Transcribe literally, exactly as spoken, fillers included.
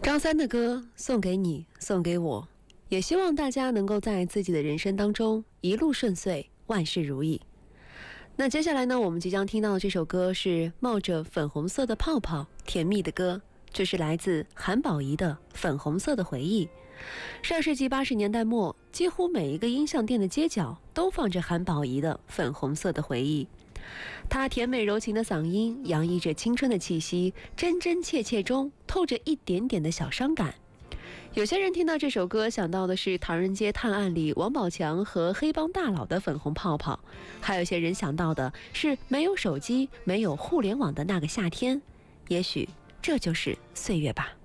张三的歌送给你，送给我，也希望大家能够在自己的人生当中一路顺遂，万事如意。那接下来呢，我们即将听到的这首歌是冒着粉红色的泡泡，甜蜜的歌，这是来自韩宝仪的《粉红色的回忆》。上世纪八十年代末，几乎每一个音像店的街角都放着韩宝仪的《粉红色的回忆》。她甜美柔情的嗓音洋溢着青春的气息，真真切切中透着一点点的小伤感。有些人听到这首歌想到的是《唐人街探案》里王宝强和黑帮大佬的粉红泡泡，还有些人想到的是没有手机没有互联网的那个夏天。也许这就是岁月吧。